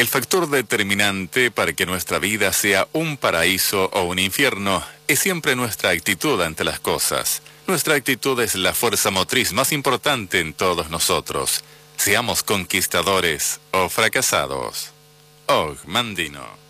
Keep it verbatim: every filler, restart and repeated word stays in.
El factor determinante para que nuestra vida sea un paraíso o un infierno es siempre nuestra actitud ante las cosas. Nuestra actitud es la fuerza motriz más importante en todos nosotros. Seamos conquistadores o fracasados. Og Mandino.